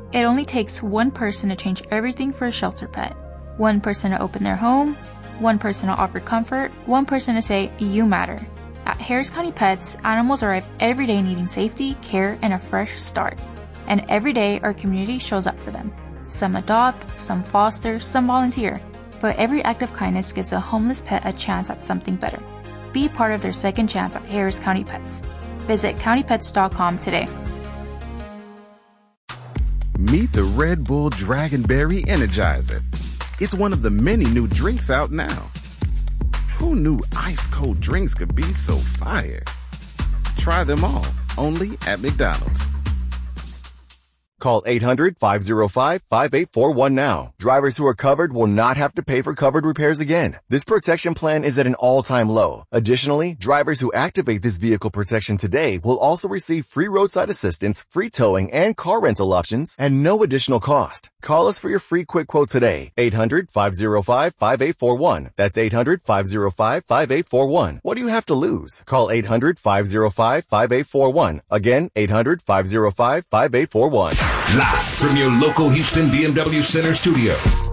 It only takes one person to change everything for a shelter pet. One person to open their home, one person to offer comfort, one person to say, you matter. At Harris County Pets, animals arrive every day needing safety, care, and a fresh start. And every day, our community shows up for them. Some adopt, some foster, some volunteer. But every act of kindness gives a homeless pet a chance at something better. Be part of their second chance at Harris County Pets. Visit countypets.com today. Meet the Red Bull Dragonberry Energizer. It's one of the many new drinks out now. Who knew ice-cold drinks could be so fire? Try them all, only at McDonald's. Call 800-505-5841 now. Drivers who are covered will not have to pay for covered repairs again. This protection plan is at an all-time low. Additionally, drivers who activate this vehicle protection today will also receive free roadside assistance, free towing, and car rental options at no additional cost. Call us for your free quick quote today. 800-505-5841. That's 800-505-5841. What do you have to lose? Call 800-505-5841. Again, 800-505-5841. Live from your local Houston BMW Center studio,